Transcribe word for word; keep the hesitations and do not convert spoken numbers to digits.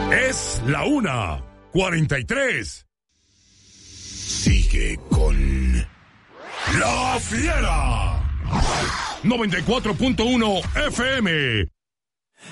Es la una, cuarenta y tres. Sigue con La Fiera. noventa y cuatro punto uno F M.